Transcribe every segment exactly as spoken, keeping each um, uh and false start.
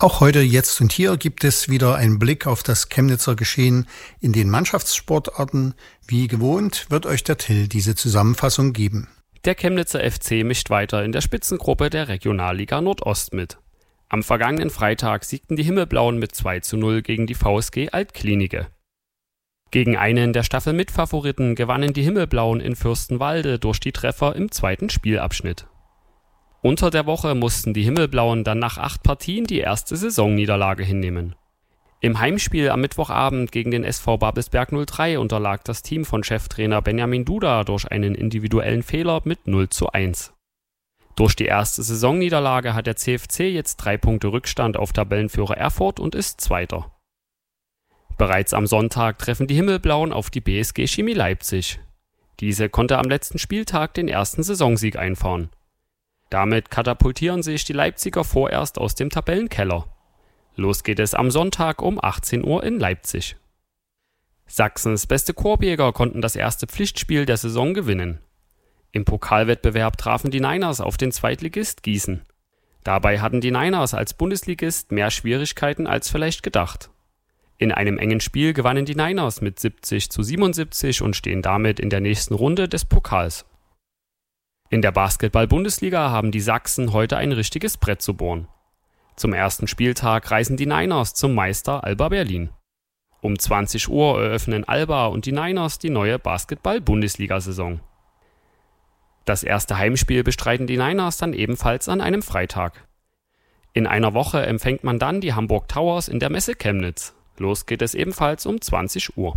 Auch heute, jetzt und hier gibt es wieder einen Blick auf das Chemnitzer Geschehen in den Mannschaftssportarten. Wie gewohnt wird euch der Till diese Zusammenfassung geben. Der Chemnitzer F C mischt weiter in der Spitzengruppe der Regionalliga Nordost mit. Am vergangenen Freitag siegten die Himmelblauen mit zwei zu null gegen die V S G Altklinike. Gegen einen der Staffel-Mitfavoriten gewannen die Himmelblauen in Fürstenwalde durch die Treffer im zweiten Spielabschnitt. Unter der Woche mussten die Himmelblauen dann nach acht Partien die erste Saisonniederlage hinnehmen. Im Heimspiel am Mittwochabend gegen den S V Babelsberg null drei unterlag das Team von Cheftrainer Benjamin Duda durch einen individuellen Fehler mit null zu eins. Durch die erste Saisonniederlage hat der C F C jetzt drei Punkte Rückstand auf Tabellenführer Erfurt und ist Zweiter. Bereits am Sonntag treffen die Himmelblauen auf die B S G Chemie Leipzig. Diese konnte am letzten Spieltag den ersten Saisonsieg einfahren. Damit katapultieren sich die Leipziger vorerst aus dem Tabellenkeller. Los geht es am Sonntag um achtzehn Uhr in Leipzig. Sachsens beste Korbjäger konnten das erste Pflichtspiel der Saison gewinnen. Im Pokalwettbewerb trafen die Niners auf den Zweitligist Gießen. Dabei hatten die Niners als Bundesligist mehr Schwierigkeiten als vielleicht gedacht. In einem engen Spiel gewannen die Niners mit siebzig zu siebenundsiebzig und stehen damit in der nächsten Runde des Pokals. In der Basketball-Bundesliga haben die Sachsen heute ein richtiges Brett zu bohren. Zum ersten Spieltag reisen die Niners zum Meister Alba Berlin. Um zwanzig Uhr eröffnen Alba und die Niners die neue Basketball-Bundesliga-Saison. Das erste Heimspiel bestreiten die Niners dann ebenfalls an einem Freitag. In einer Woche empfängt man dann die Hamburg Towers in der Messe Chemnitz. Los geht es ebenfalls um zwanzig Uhr.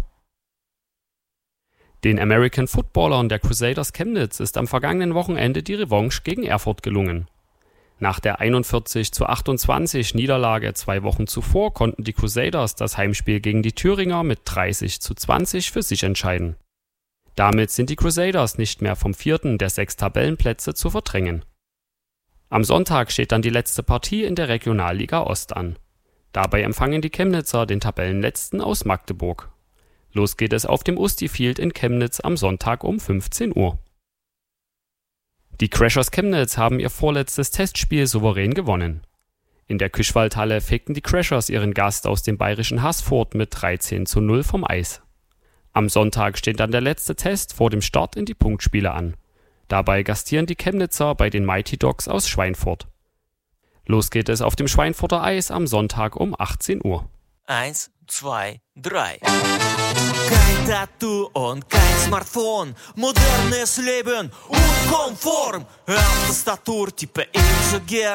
Den American Footballern der Crusaders Chemnitz ist am vergangenen Wochenende die Revanche gegen Erfurt gelungen. Nach der einundvierzig zu achtundzwanzig Niederlage zwei Wochen zuvor konnten die Crusaders das Heimspiel gegen die Thüringer mit dreißig zu zwanzig für sich entscheiden. Damit sind die Crusaders nicht mehr vom vierten der sechs Tabellenplätze zu verdrängen. Am Sonntag steht dann die letzte Partie in der Regionalliga Ost an. Dabei empfangen die Chemnitzer den Tabellenletzten aus Magdeburg. Los geht es auf dem Usti Field in Chemnitz am Sonntag um fünfzehn Uhr. Die Crashers Chemnitz haben ihr vorletztes Testspiel souverän gewonnen. In der Küschwaldhalle fegten die Crashers ihren Gast aus dem bayerischen Haßfurt mit dreizehn zu null vom Eis. Am Sonntag steht dann der letzte Test vor dem Start in die Punktspiele an. Dabei gastieren die Chemnitzer bei den Mighty Dogs aus Schweinfurt. Los geht es auf dem Schweinfurter Eis am Sonntag um achtzehn Uhr. Eins, zwei, drei. Kein Tattoo und kein Smartphone, modernes Leben und Komfort. Auf Tastatur tippe ich so gern